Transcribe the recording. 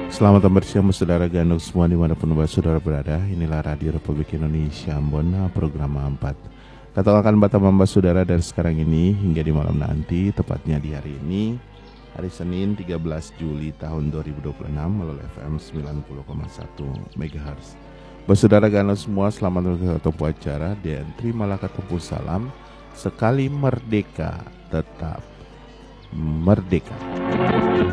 Selamat bersiang saudara gandung semua dimanapun saudara berada. Inilah Radio Republik Indonesia Ambon, program 4. Katakan bata mamba saudara dari sekarang ini hingga di malam nanti, tepatnya di hari ini, hari Senin 13 Juli tahun 2026 melalui FM 90,1 MHz. Saudara gandung semua selamat untuk acara dan terimalah kata salam. Sekali merdeka tetap merdeka.